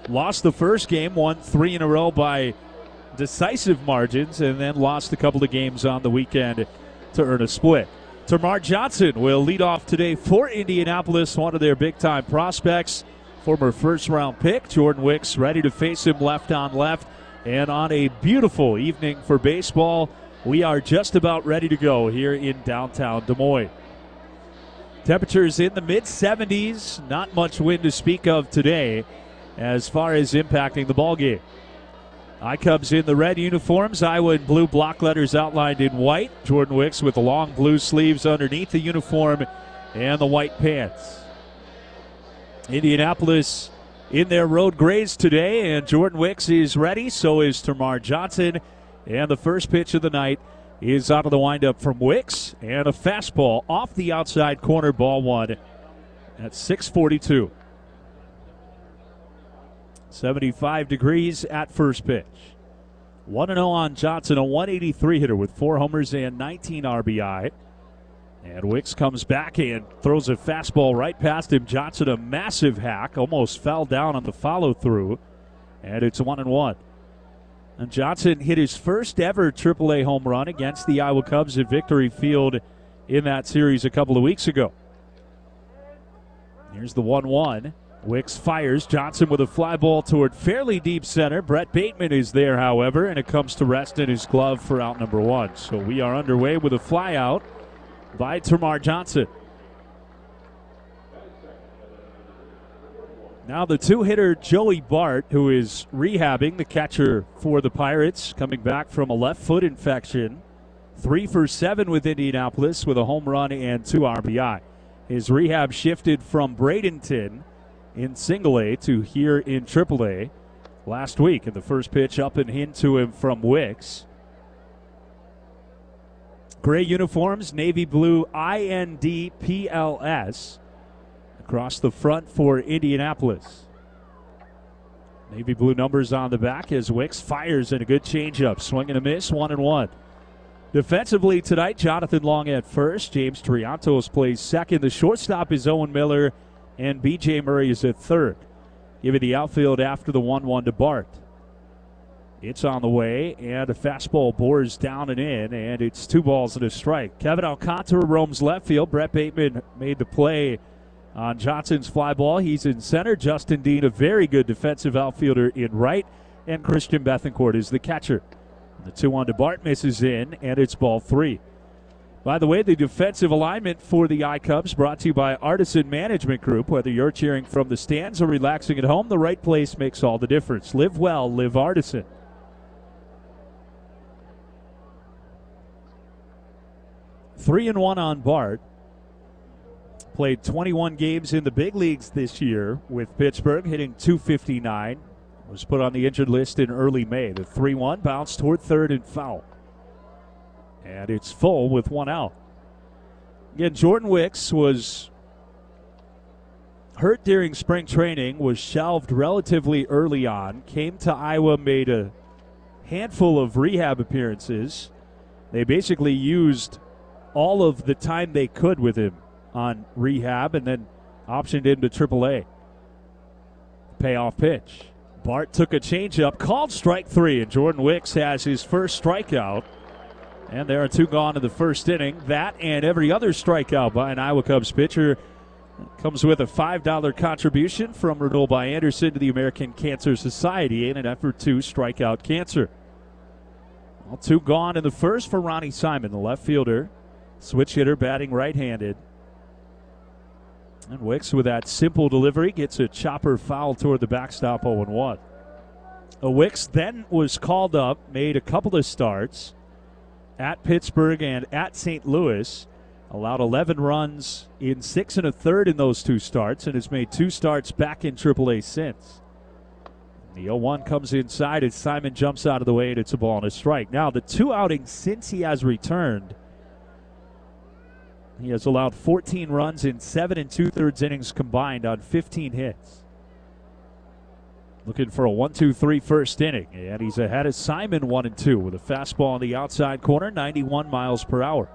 lost the first game, won 3 in a row by decisive margins, and then lost a couple of games on the weekend to earn a split. Termarr Johnson will lead off today for Indianapolis, one of their big-time prospects. Former first-round pick, Jordan Wicks, ready to face him left on left. And on a beautiful evening for baseball, we are just about ready to go here in downtown Des Moines. Temperatures in the mid-70s, not much wind to speak of today as far as impacting the ballgame. iCubs in the red uniforms, Iowa in blue block letters outlined in white. Jordan Wicks with the long blue sleeves underneath the uniform and the white pants. Indianapolis in their road grays today, and Jordan Wicks is ready. So is Termarr Johnson. And the first pitch of the night is out of the windup from Wicks, and a fastball off the outside corner, ball one at 6:42. 75 degrees at first pitch. 1-0 on Johnson, a 183 hitter with 4 homers and 19 RBI. And Wicks comes back and throws a fastball right past him. Johnson, a massive hack, almost fell down on the follow-through, and it's 1-1. And Johnson hit his first ever AAA home run against the Iowa Cubs at Victory Field in that series a couple of weeks ago. Here's the 1-1. Wicks fires. Johnson with a fly ball toward fairly deep center. Brett Bateman is there, however, and it comes to rest in his glove for out number 1. So we are underway with a fly out by Termarr Johnson. Now the two-hitter Joey Bart, who is rehabbing, the catcher for the Pirates, coming back from a left foot infection. 3 for 7 with Indianapolis with a home run and 2 RBI. His rehab shifted from Bradenton in single A to here in AAA last week. And the first pitch up and into him from Wicks. Gray uniforms, navy blue INDPLS across the front for Indianapolis. Navy blue numbers on the back as Wicks fires and a good changeup. Swing and a miss, 1-1. Defensively tonight, Jonathan Long at first. James Triantos plays second. The shortstop is Owen Miller, and B.J. Murray is at third. Giving the outfield after the 1-1 to Bart. It's on the way, and a fastball bores down and in, and it's 2 balls and a strike. Kevin Alcantara roams left field. Brett Bateman made the play on Johnson's fly ball. He's in center. Justin Dean, a very good defensive outfielder, in right, and Christian Bethencourt is the catcher. The 2-1 to Bart misses in, and it's ball 3. By the way, the defensive alignment for the iCubs brought to you by Artisan Management Group. Whether you're cheering from the stands or relaxing at home, the right place makes all the difference. Live well, live Artisan. 3-1 on Bart. Played 21 games in the big leagues this year with Pittsburgh, hitting .259. Was put on the injured list in early May. The 3-1 bounced toward third and foul. And it's full with 1 out. Again, Jordan Wicks was hurt during spring training, was shelved relatively early on, came to Iowa, made a handful of rehab appearances. They basically used all of the time they could with him on rehab and then optioned him to AAA. Payoff pitch. Bart took a changeup, called strike 3, and Jordan Wicks has his first strikeout. And there are 2 gone in the first inning. That and every other strikeout by an Iowa Cubs pitcher comes with a $5 contribution from Renewal by Anderson to the American Cancer Society in an effort to strike out cancer. All 2 gone in the first for Ronnie Simon, the left fielder. Switch hitter batting right-handed. And Wicks, with that simple delivery, gets a chopper foul toward the backstop, 0-1. Wicks then was called up, made a couple of starts at Pittsburgh and at St. Louis. Allowed 11 runs in 6 1/3 in those 2 starts, and has made 2 starts back in AAA since. The 0-1 comes inside as Simon jumps out of the way, and it's a ball and a strike. Now, the 2 outings since he has returned, he has allowed 14 runs in 7 2/3 innings combined on 15 hits. Looking for a 1-2-3 first inning, and he's ahead of Simon 1-2 with a fastball on the outside corner, 91 miles per hour.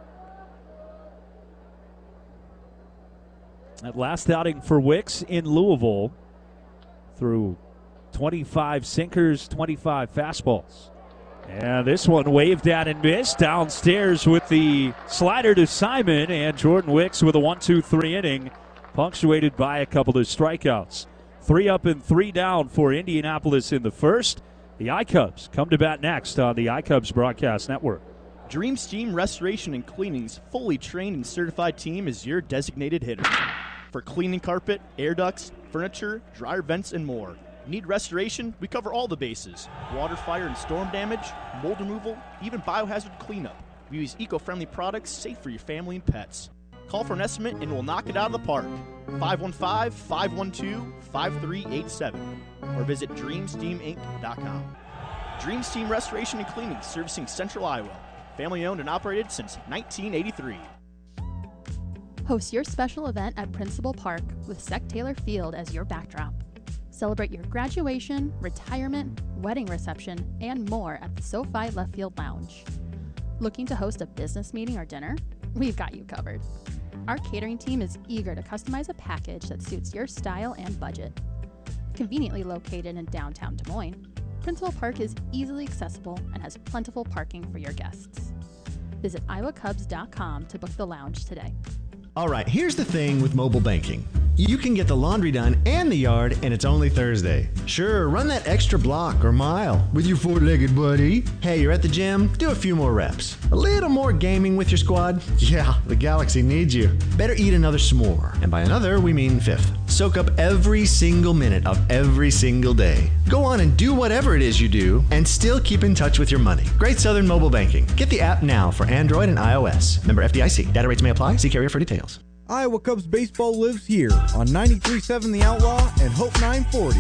That last outing for Wicks in Louisville, through 25 sinkers, 25 fastballs. And this one waved at and missed. Downstairs with the slider to Simon, and Jordan Wicks with a 1-2-3 inning, punctuated by a couple of strikeouts. 3 up and 3 down for Indianapolis in the first. The iCubs come to bat next on the iCubs Broadcast Network. Dream Steam Restoration and Cleaning's fully trained and certified team is your designated hitter. For cleaning carpet, air ducts, furniture, dryer vents, and more. Need restoration? We cover all the bases. Water, fire, and storm damage, mold removal, even biohazard cleanup. We use eco-friendly products safe for your family and pets. Call for an estimate and we'll knock it out of the park. 515-512-5387 or visit DreamSteamInc.com. Dream Steam Restoration and Cleaning, servicing Central Iowa. Family owned and operated since 1983. Host your special event at Principal Park with Sec Taylor Field as your backdrop. Celebrate your graduation, retirement, wedding reception, and more at the SoFi Left Field Lounge. Looking to host a business meeting or dinner? We've got you covered. Our catering team is eager to customize a package that suits your style and budget. Conveniently located in downtown Des Moines, Principal Park is easily accessible and has plentiful parking for your guests. Visit iowacubs.com to book the lounge today. All right, here's the thing with mobile banking. You can get the laundry done and the yard, and it's only Thursday. Sure, run that extra block or mile with your four-legged buddy. Hey, you're at the gym? Do a few more reps. A little more gaming with your squad? Yeah, the Galaxy needs you. Better eat another s'more. And by another, we mean fifth. Soak up every single minute of every single day. Go on and do whatever it is you do, and still keep in touch with your money. Great Southern Mobile Banking. Get the app now for Android and iOS. Member FDIC. Data rates may apply. See carrier for details. Iowa Cubs baseball lives here on 93.7 The Outlaw and Hope 940.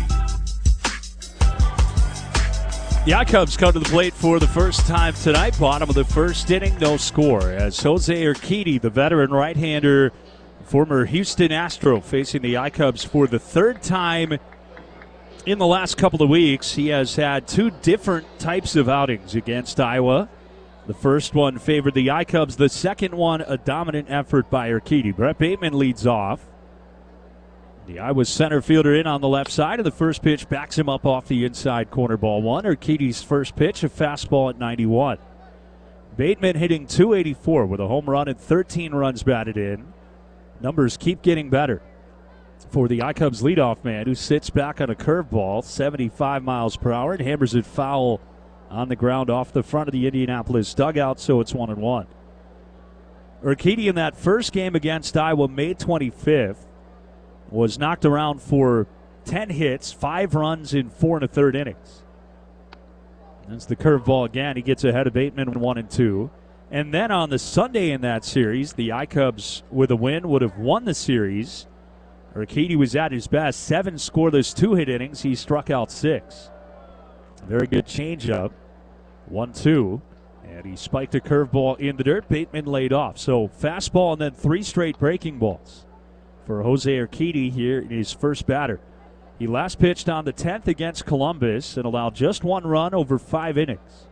The iCubs come to the plate for the first time tonight. Bottom of the first inning, no score. As Jose Urquidy, the veteran right-hander, former Houston Astro, facing the iCubs for the third time in the last couple of weeks. He has had 2 different types of outings against Iowa. The first one favored the iCubs. The second one, a dominant effort by Urquidy. Brett Bateman leads off. The Iowa center fielder in on the left side, and the first pitch backs him up off the inside corner, ball 1. Urquidy's first pitch, a fastball at 91. Bateman hitting .284 with a home run and 13 runs batted in. Numbers keep getting better for the iCubs leadoff man, who sits back on a curveball, 75 miles per hour, and hammers it foul on the ground off the front of the Indianapolis dugout, so it's 1-1. Urquidy in that first game against Iowa, May 25th, was knocked around for 10 hits, 5 runs in 4 1/3 innings. That's the curveball again. He gets ahead of Bateman 1-2. And then on the Sunday in that series, the iCubs with a win would have won the series. Urquidy was at his best. 7 scoreless 2-hit innings. He struck out 6. Very good changeup. 1-2. And he spiked a curveball in the dirt. Bateman laid off. So fastball and then 3 straight breaking balls for Jose Urquidy here in his first batter. He last pitched on the 10th against Columbus and allowed just 1 run over 5 innings.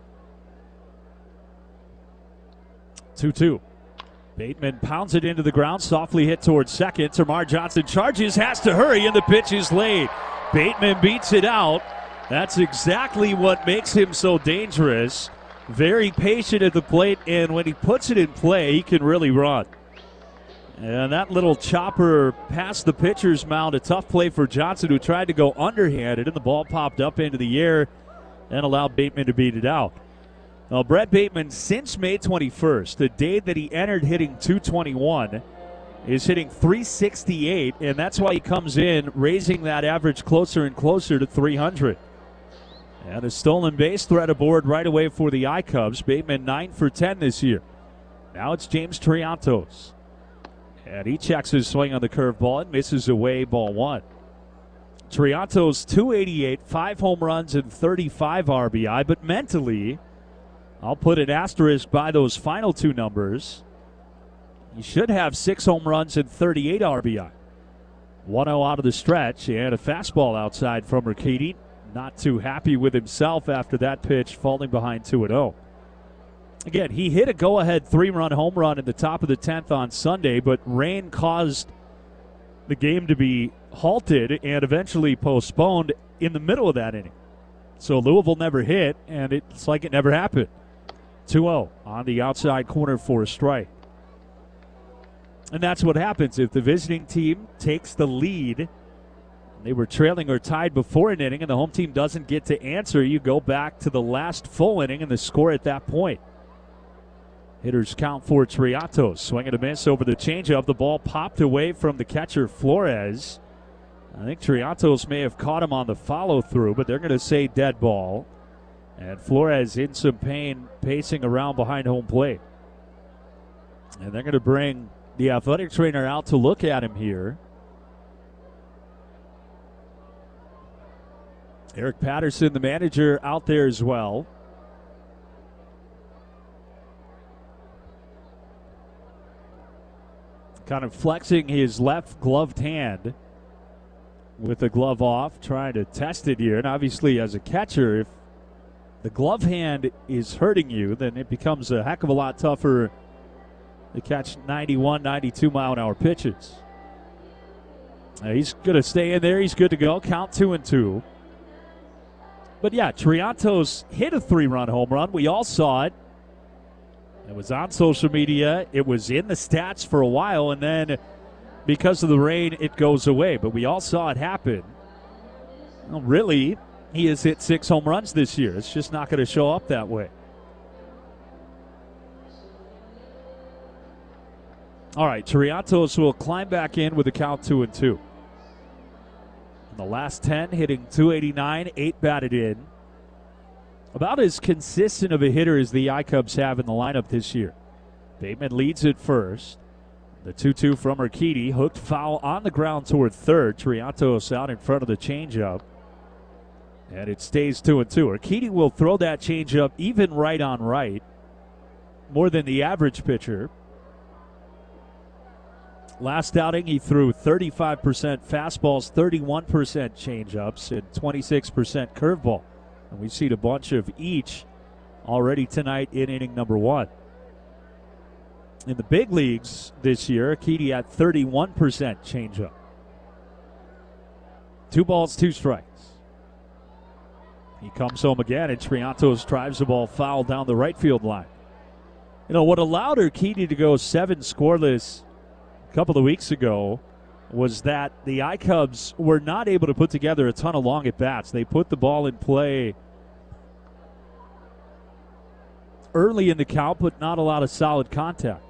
2-2. Bateman pounds it into the ground, softly hit towards second. Termarr Johnson charges, has to hurry, and the pitch is late. Bateman beats it out. That's exactly what makes him so dangerous. Very patient at the plate, and when he puts it in play, he can really run. And that little chopper past the pitcher's mound, a tough play for Johnson, who tried to go underhanded, and the ball popped up into the air and allowed Bateman to beat it out. Now, Brett Bateman, since May 21st, the day that he entered hitting .221, is hitting .368, and that's why he comes in raising that average closer and closer to 300. And a stolen base threat aboard right away for the iCubs. Bateman 9 for 10 this year. Now it's James Triantos. And he checks his swing on the curveball and misses away, ball 1. Triantos 288, 5 home runs and 35 RBI, but mentally, I'll put an asterisk by those final 2 numbers. He should have 6 home runs and 38 RBI. 1-0 out of the stretch, and a fastball outside from Urquidy. Not too happy with himself after that pitch, falling behind 2-0. Again, he hit a go-ahead 3-run home run in the top of the 10th on Sunday, but rain caused the game to be halted and eventually postponed in the middle of that inning. So Louisville never hit, and it's like it never happened. 2-0 on the outside corner for a strike. And that's what happens if the visiting team takes the lead. They were trailing or tied before an inning, and the home team doesn't get to answer. You go back to the last full inning and the score at that point. Hitters count for Triatos. Swing and a miss over the changeup. The ball popped away from the catcher, Flores. I think Triatos may have caught him on the follow-through, but they're going to say dead ball. And Flores in some pain, pacing around behind home plate. And they're going to bring the athletic trainer out to look at him here. Eric Patterson, the manager, out there as well. Kind of flexing his left gloved hand with the glove off, trying to test it here. And obviously, as a catcher, if the glove hand is hurting you, then it becomes a heck of a lot tougher to catch 91, 92 mile an hour pitches. He's going to stay in there. He's good to go. Count 2-2. But yeah, Triatos hit a 3-run home run. We all saw it. It was on social media. It was in the stats for a while, and then because of the rain, it goes away. But we all saw it happen. Well, really, he has hit 6 home runs this year. It's just not going to show up that way. All right, Triatos will climb back in with a count 2-2. In the last 10, hitting .289, 8 batted in. About as consistent of a hitter as the I-Cubs have in the lineup this year. Bateman leads at first. The 2-2 from Urquidy. Hooked foul on the ground toward third. Triatos out in front of the changeup. And it stays 2-2. Urquidy will throw that changeup even right on right. More than the average pitcher. Last outing, he threw 35% fastballs, 31% changeups, and 26% curveball. And we've seen a bunch of each already tonight in inning number 1. In the big leagues this year, Urquidy had 31% changeup. 2 balls, 2 strikes. He comes home again, and Triatos drives the ball foul down the right field line. You know, what allowed Urquidy to go 7 scoreless a couple of weeks ago was that the I-Cubs were not able to put together a ton of long at-bats. They put the ball in play early in the count, but not a lot of solid contact.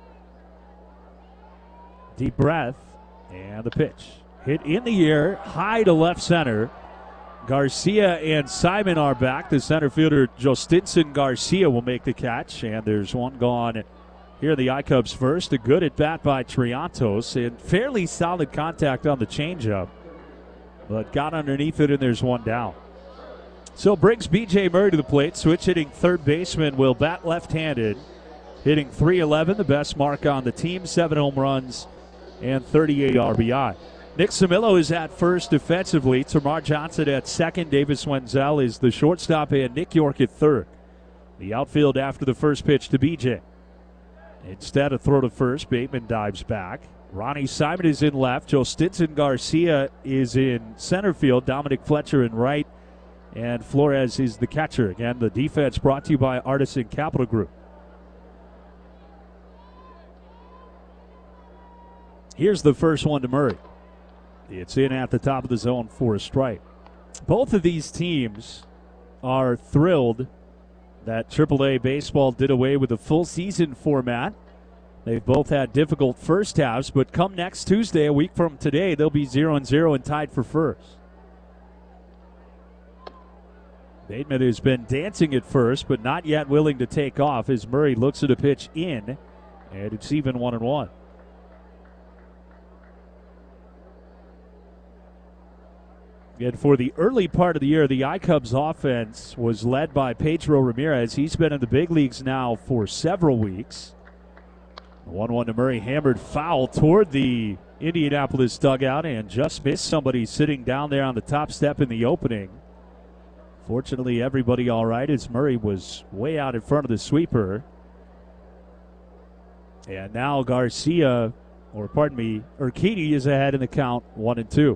Deep breath, and the pitch. Hit in the air, high to left center. Garcia and Simon are back. The center fielder, Justinson Garcia, will make the catch, and there's one gone here in the I-Cubs first. A good at-bat by Triatos, and fairly solid contact on the changeup, but got underneath it, and there's one down. So brings B.J. Murray to the plate. Switch hitting third baseman will bat left-handed. Hitting .311, the best mark on the team. 7 home runs and 38 RBI. Nick Samillo is at first defensively. Tamar Johnson at second. Davis Wenzel is the shortstop, and Nick York at third. The outfield after the first pitch to B.J. Instead of throw to first, Bateman dives back. Ronnie Simon is in left. Justinson Garcia is in center field. Dominic Fletcher in right. And Flores is the catcher. Again, the defense brought to you by Artisan Capital Group. Here's the first one to Murray. It's in at the top of the zone for a strike. Both of these teams are thrilled that AAA baseball did away with the full season format. They've both had difficult first halves, but come next Tuesday, a week from today, they'll be 0-0 and tied for first. Bateman has been dancing at first, but not yet willing to take off as Murray looks at a pitch in, and it's even 1-1. And for the early part of the year, the I-Cubs offense was led by Pedro Ramirez. He's been in the big leagues now for several weeks. 1-1 to Murray, hammered foul toward the Indianapolis dugout and just missed somebody sitting down there on the top step in the opening. Fortunately, everybody all right as Murray was way out in front of the sweeper. And now Garcia Urquidy is ahead in the count, 1-2.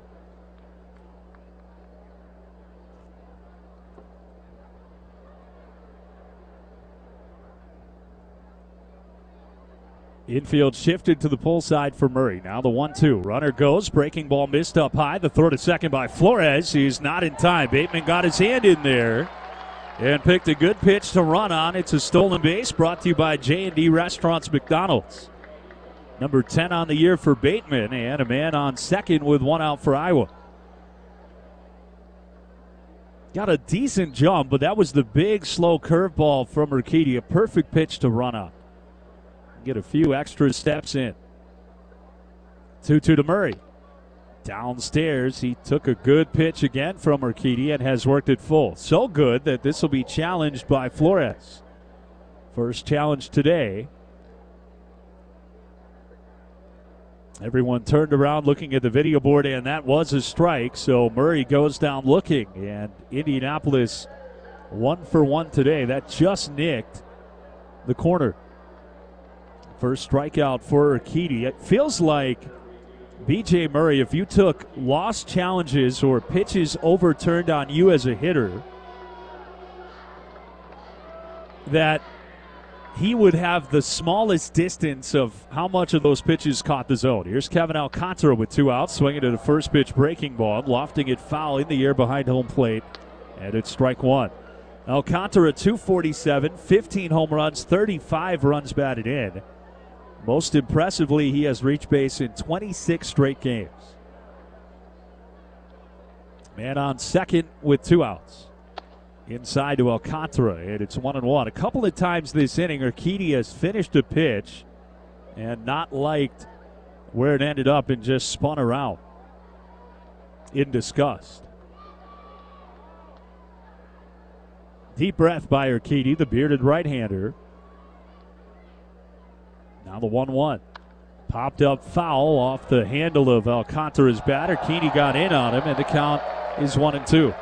Infield shifted to the pull side for Murray. Now the 1-2. Runner goes. Breaking ball missed up high. The throw to second by Flores. He's not in time. Bateman got his hand in there and picked a good pitch to run on. It's a stolen base brought to you by J&D Restaurants McDonald's. Number 10 on the year for Bateman, and a man on second with one out for Iowa. Got a decent jump, but that was the big, slow curveball from Urquidy. A perfect pitch to run on. Get a few extra steps in. 2-2 to Murray. Downstairs, he took a good pitch again from Urquidy and has worked it full. So good that this will be challenged by Flores. First challenge today. Everyone turned around looking at the video board, and that was a strike. So Murray goes down looking, and Indianapolis 1 for 1 today. That just nicked the corner. First strikeout for Urquidy. It feels like, B.J. Murray, if you took lost challenges or pitches overturned on you as a hitter, that he would have the smallest distance of how much of those pitches caught the zone. Here's Kevin Alcantara with 2 outs, swinging at a first pitch breaking ball, lofting it foul in the air behind home plate, and it's strike 1. Alcantara, 247, 15 home runs, 35 runs batted in. Most impressively, he has reached base in 26 straight games. Man on second with 2 outs. Inside to Alcantara, and it's 1-1. A couple of times this inning, Urquidy has finished a pitch and not liked where it ended up and just spun around in disgust. Deep breath by Urquidy, the bearded right-hander. Now the 1-1. Popped up foul off the handle of Alcantara's bat. Urquidy got in on him, and the count is 1-2.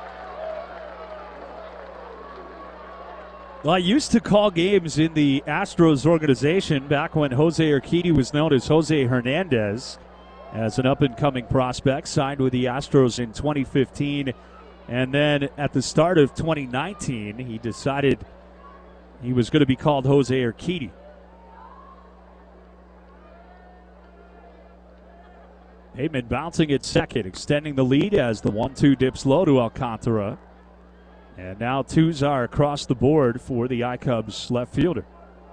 Well, I used to call games in the Astros organization back when Jose Urquidy was known as Jose Hernandez, as an up-and-coming prospect, signed with the Astros in 2015. And then at the start of 2019, he decided he was going to be called Jose Urquidy. Bateman bouncing at second, extending the lead as the 1-2 dips low to Alcantara. And now 2s are across the board for the iCubs left fielder.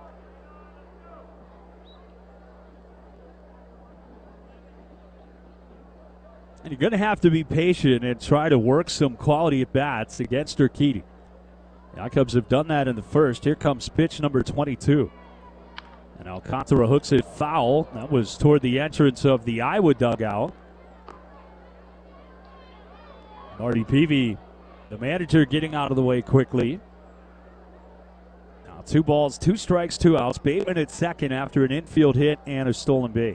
And you're going to have to be patient and try to work some quality at bats against Urquidy. The iCubs have done that in the first. Here comes pitch number 22. And Alcantara hooks it foul. That was toward the entrance of the Iowa dugout. Marty Peavy, the manager, getting out of the way quickly. Now 2 balls, 2 strikes, 2 outs. Bateman at second after an infield hit and a stolen base.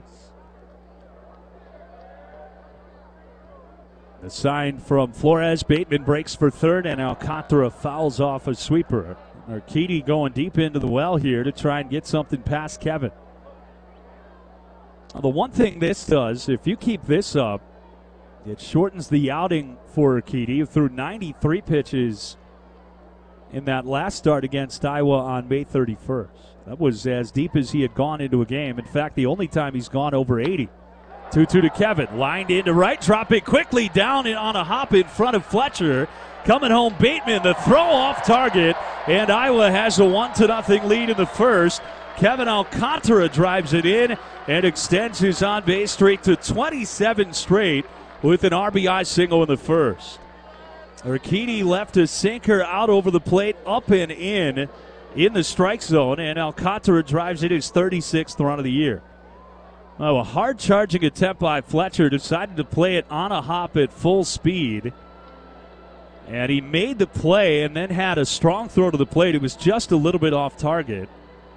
The sign from Flores. Bateman breaks for third, and Alcantara fouls off a sweeper. Urquidy going deep into the well here to try and get something past Kevin. Now, the one thing this does, if you keep this up, it shortens the outing for Urquidy, who threw 93 pitches in that last start against Iowa on May 31st. That was as deep as he had gone into a game. In fact, the only time he's gone over 80. 2-2 to Kevin. Lined into right, dropping quickly down on a hop in front of Fletcher. Coming home, Bateman, the throw off target, and Iowa has a 1-0 lead in the first. Kevin Alcantara drives it in and extends his on-base streak to 27 straight with an RBI single in the first. Urquidy left a sinker out over the plate, up and in the strike zone, and Alcantara drives it his 36th run of the year. Oh, a hard-charging attempt by Fletcher, decided to play it on a hop at full speed. And he made the play and then had a strong throw to the plate. It was just a little bit off target.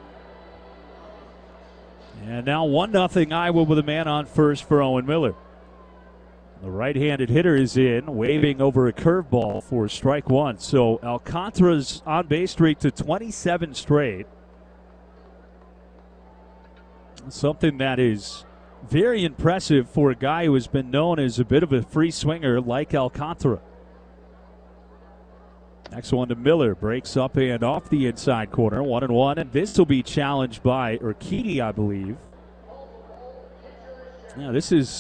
And now 1-0 Iowa with a man on first for Owen Miller. The right-handed hitter is in, waving over a curveball for strike 1. So Alcantara's on-base streak to 27 straight. Something that is Very impressive for a guy who has been known as a bit of a free swinger like Alcantara. Next one to Miller. Breaks up and off the inside corner. 1-1. And this will be challenged by Urquidy, I believe. Yeah, this is